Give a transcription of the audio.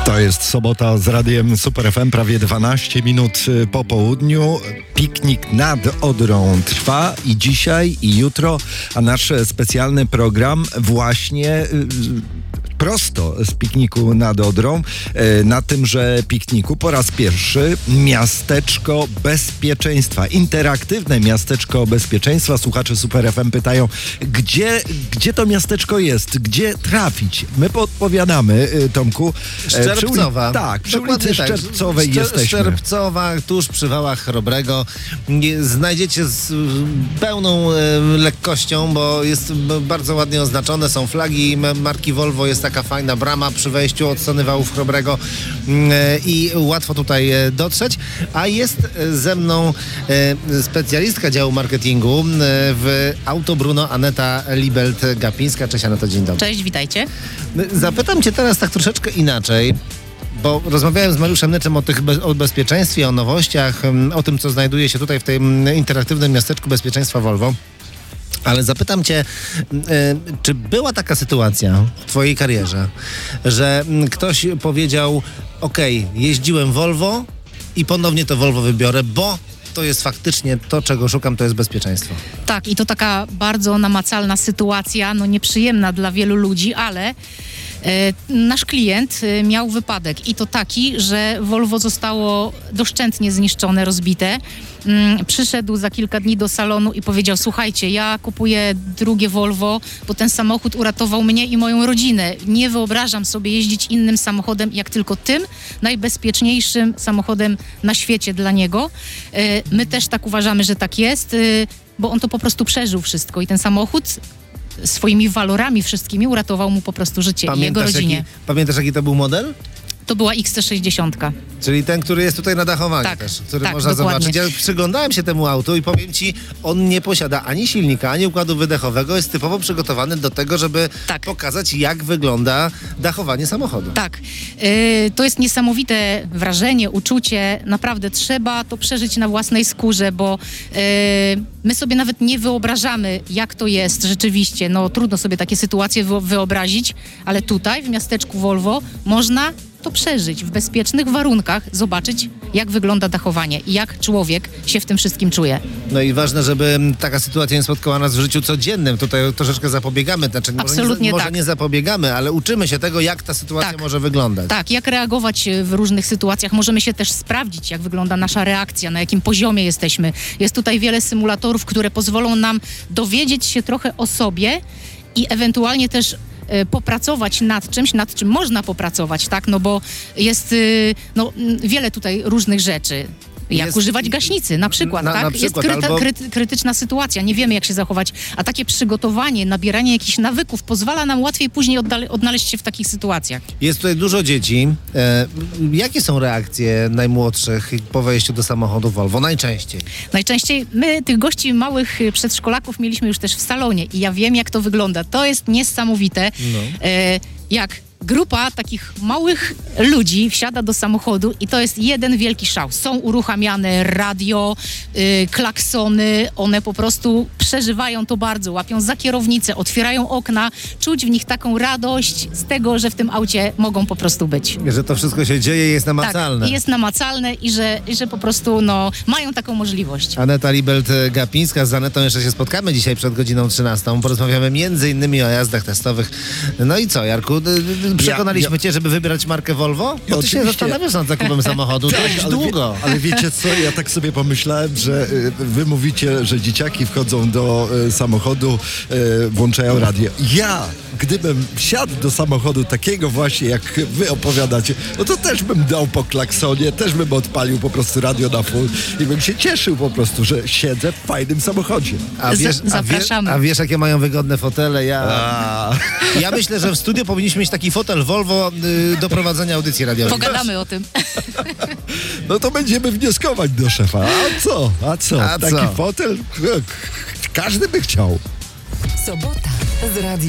To jest sobota z radiem Super FM, prawie 12 minut po południu. Piknik nad Odrą trwa i dzisiaj, i jutro, a nasz specjalny program właśnie prosto z pikniku nad Odrą. Na tymże pikniku po raz pierwszy miasteczko bezpieczeństwa, interaktywne miasteczko bezpieczeństwa. Słuchacze Super FM pytają, gdzie to miasteczko jest, gdzie trafić? My podpowiadamy, Tomku. Szczerbcowa. Przy ulicy Szczerbcowej jesteśmy. Szczerbcowa, tuż przy wałach Chrobrego. Znajdziecie z pełną lekkością, bo jest bardzo ładnie oznaczone, są flagi marki Volvo, jest taka fajna brama przy wejściu od strony wałów Chrobrego i łatwo tutaj dotrzeć. A jest ze mną specjalistka działu marketingu w Auto Bruno, Aneta Libelt-Gapińska. Cześć Aneto, dzień dobry. Cześć, witajcie. Zapytam cię teraz tak troszeczkę inaczej, bo rozmawiałem z Mariuszem Neczem o bezpieczeństwie, o nowościach, o tym, co znajduje się tutaj w tym interaktywnym miasteczku bezpieczeństwa Volvo. Ale zapytam cię, czy była taka sytuacja w twojej karierze, że ktoś powiedział, jeździłem Volvo i ponownie to Volvo wybiorę, bo to jest faktycznie to, czego szukam, to jest bezpieczeństwo. Tak, i to taka bardzo namacalna sytuacja, nieprzyjemna dla wielu ludzi, ale nasz klient miał wypadek i to taki, że Volvo zostało doszczętnie zniszczone, rozbite. Przyszedł za kilka dni do salonu i powiedział, słuchajcie, ja kupuję drugie Volvo, bo ten samochód uratował mnie i moją rodzinę. Nie wyobrażam sobie jeździć innym samochodem, jak tylko tym najbezpieczniejszym samochodem na świecie dla niego. My też tak uważamy, że tak jest, bo on to po prostu przeżył wszystko i ten samochód swoimi walorami wszystkimi uratował mu po prostu życie i jego rodzinie. Pamiętasz, jaki to był model? To była XC60. Czyli ten, który jest tutaj na dachowaniu tak, też, który tak, można dokładnie. zobaczyć. Ja przyglądałem się temu autu i powiem ci, on nie posiada ani silnika, ani układu wydechowego. Jest typowo przygotowany do tego, żeby pokazać, jak wygląda dachowanie samochodu. Tak. To jest niesamowite wrażenie, uczucie. Naprawdę trzeba to przeżyć na własnej skórze, bo my sobie nawet nie wyobrażamy, jak to jest rzeczywiście. Trudno sobie takie sytuacje wyobrazić, ale tutaj w miasteczku Volvo można to przeżyć w bezpiecznych warunkach, zobaczyć, jak wygląda dachowanie i jak człowiek się w tym wszystkim czuje. No i ważne, żeby taka sytuacja nie spotkała nas w życiu codziennym. Tutaj troszeczkę zapobiegamy. Znaczy, może nie zapobiegamy, ale uczymy się tego, jak ta sytuacja może wyglądać. Tak, jak reagować w różnych sytuacjach. Możemy się też sprawdzić, jak wygląda nasza reakcja, na jakim poziomie jesteśmy. Jest tutaj wiele symulatorów, które pozwolą nam dowiedzieć się trochę o sobie i ewentualnie też popracować nad czym można popracować, tak? Bo jest wiele tutaj różnych rzeczy. Jak używać gaśnicy, na przykład, tak? Na przykład, jest krytyczna sytuacja, nie wiemy, jak się zachować, a takie przygotowanie, nabieranie jakichś nawyków pozwala nam łatwiej później odnaleźć się w takich sytuacjach. Jest tutaj dużo dzieci. Jakie są reakcje najmłodszych po wejściu do samochodu Volvo? Najczęściej? Najczęściej my tych gości małych przedszkolaków mieliśmy już też w salonie i ja wiem, jak to wygląda. To jest niesamowite, jak grupa takich małych ludzi wsiada do samochodu i to jest jeden wielki szał. Są uruchamiane radio, klaksony, one po prostu przeżywają to bardzo, łapią za kierownicę, otwierają okna, czuć w nich taką radość z tego, że w tym aucie mogą po prostu być. Że to wszystko się dzieje i jest namacalne. Tak, jest namacalne i że po prostu mają taką możliwość. Aneta Libelt-Gapińska, z Anetą jeszcze się spotkamy dzisiaj przed godziną 13. Porozmawiamy między innymi o jazdach testowych. No i co, Jarku? Przekonaliśmy cię, żeby wybierać markę Volvo? Bo ty się zastanawiasz nad zakupem samochodu. To jest długo. Ale wiecie co, ja tak sobie pomyślałem, że wy mówicie, że dzieciaki wchodzą do samochodu, włączają radio. Ja, gdybym wsiadł do samochodu takiego właśnie, jak wy opowiadacie, to też bym dał po klaksonie, też bym odpalił po prostu radio na full i bym się cieszył po prostu, że siedzę w fajnym samochodzie. Zapraszamy. A wiesz, jakie mają wygodne fotele? Ja myślę, że w studiu powinniśmy mieć taki fotel Volvo do prowadzenia audycji radiowej. Pogadamy o tym. To będziemy wnioskować do szefa. A co? Taki fotel? Każdy by chciał. Sobota z radiem.